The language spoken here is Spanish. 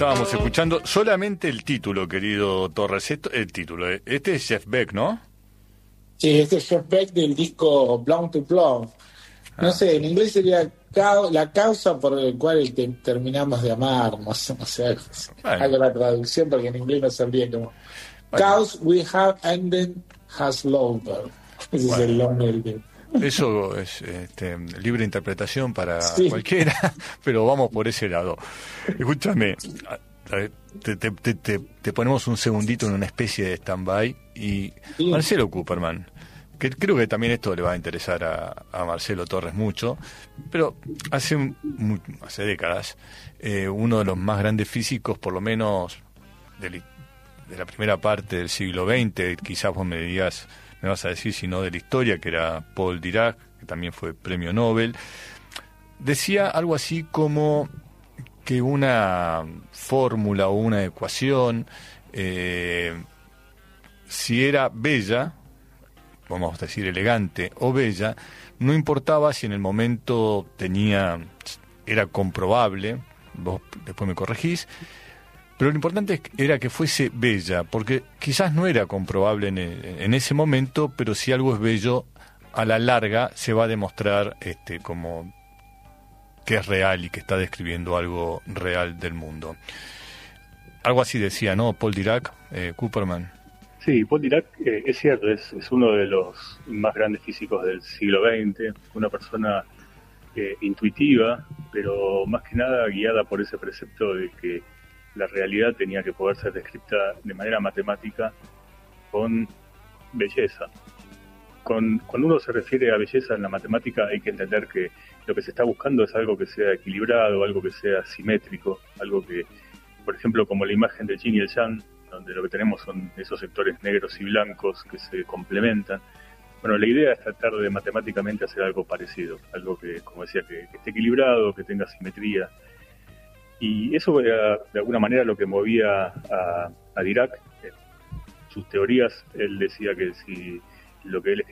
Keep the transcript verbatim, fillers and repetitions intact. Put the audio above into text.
estábamos escuchando solamente el título, querido Torres. Esto, el título. Este es Jeff Beck, ¿no? Sí, este es Jeff Beck del disco Blown to Blown. No Ah. sé, en inglés sería cau- la causa por la cual te- terminamos de amarnos. No sé, Bueno. hago la traducción porque en inglés no sabría como. Bueno. Cause we have ended has loved. Ese Bueno. es el nombre del tema. Eso es este, libre interpretación para Sí. cualquiera, pero vamos por ese lado. Escúchame, a- a- te, te, te, te- te ponemos un segundito en una especie de stand-by y Sí. Marcelo Cooperman, que creo que también esto le va a interesar a, a Marcelo Torres mucho, pero hace, un- mu- hace décadas, eh, uno de los más grandes físicos, por lo menos del- de la primera parte del siglo veinte, quizás vos me digas, me vas a decir si no de la historia, que era Paul Dirac, que también fue premio Nobel, decía algo así como que una fórmula o una ecuación, eh, si era bella, vamos a decir elegante o bella, no importaba si en el momento tenía, era comprobable, vos después me corregís, pero lo importante era que fuese bella, porque quizás no era comprobable en, en ese momento, pero si algo es bello, a la larga se va a demostrar este, como que es real y que está describiendo algo real del mundo. Algo así decía, ¿no? Paul Dirac, eh, Cooperman. Sí, Paul Dirac eh, es cierto, es, es uno de los más grandes físicos del siglo veinte, una persona eh, intuitiva, pero más que nada guiada por ese precepto de que la realidad tenía que poder ser descrita de manera matemática con belleza. Con, cuando uno se refiere a belleza en la matemática hay que entender que lo que se está buscando es algo que sea equilibrado, algo que sea simétrico, algo que, por ejemplo, como la imagen del yin y el yang, donde lo que tenemos son esos sectores negros y blancos que se complementan. Bueno, la idea es tratar de matemáticamente hacer algo parecido, algo que, como decía, que, que esté equilibrado, que tenga simetría. Y eso era de alguna manera lo que movía a, a Dirac. En sus teorías, él decía que si lo que él